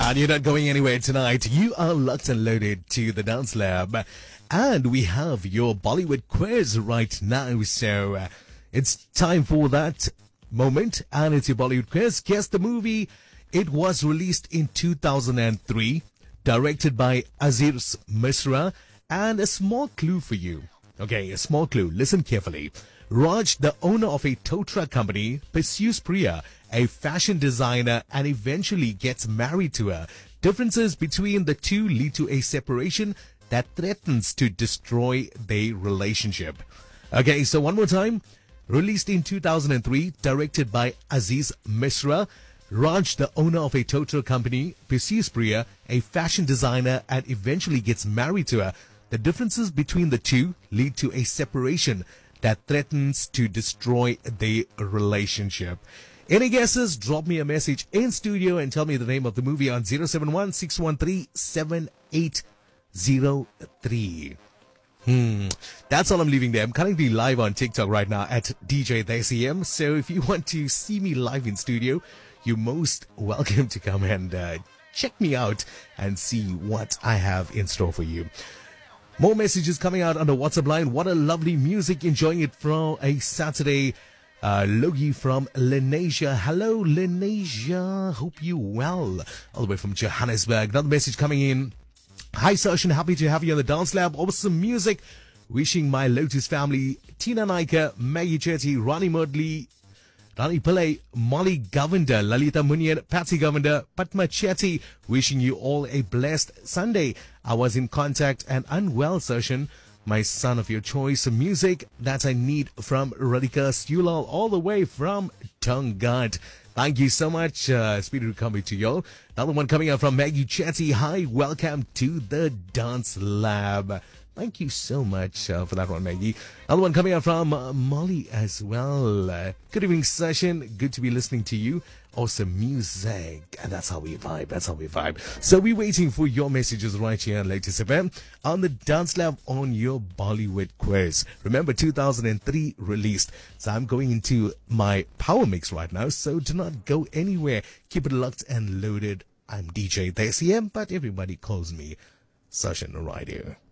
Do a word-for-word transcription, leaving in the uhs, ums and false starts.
And you're not going anywhere tonight. You are locked and loaded to the Dance Lab. And we have your Bollywood quiz right now. So uh, it's time for that moment. And it's your Bollywood quiz. Guess the movie. It was released in two thousand three. Directed by Aziz Misra. And a small clue for you. Okay, a small clue. Listen carefully. Raj, the owner of a tow truck company, pursues Priya, a fashion designer, and eventually gets married to her. Differences between the two lead to a separation that threatens to destroy their relationship. Okay, so one more time. Released in two thousand three, directed by Aziz Misra. Raj, the owner of a tow truck company, pursues Priya, a fashion designer, and eventually gets married to her. The differences between the two lead to a separation that threatens to destroy their relationship. Any guesses? Drop me a message in studio and tell me the name of the movie on zero seven one, six one three, seven eight zero three. Hmm. That's all I'm leaving there. I'm currently live on TikTok right now at D J Desi. So if you want to see me live in studio, you're most welcome to come and uh, check me out and see what I have in store for you. More messages coming out on the WhatsApp line. What a lovely music. Enjoying it from a Saturday. Uh, Logie from Lenasia. Hello, Lenasia. Hope you well. All the way from Johannesburg. Another message coming in. Hi, Sashin. Happy to have you on the Dance Lab. Awesome music. Wishing my Lotus family, Tina Naika, Maggie Chetty, Ronnie Mudley, Rani Pillai, Molly Govender, Lalita Munyan, Patsy Govender, Patma Chetty, wishing you all a blessed Sunday. I was in contact and unwell session. My son of your choice, music that I need from Radhika Stulal, all the way from Tongat. Thank you so much. Uh, speedy recovery to y'all. Another one coming out from Maggie Chetty. Hi, welcome to the Dance Lab. Thank you so much uh, for that one, Maggie. Another one coming out from uh, Molly as well. Uh, good evening, session. Good to be listening to you. Awesome music. And that's how we vibe. That's how we vibe. So we're waiting for your messages right here on Latest F M on the Dance Lab on your Bollywood quiz. Remember, two thousand three released. So I'm going into my power mix right now. So do not go anywhere. Keep it locked and loaded. I'm D J Desi, but everybody calls me Session right here.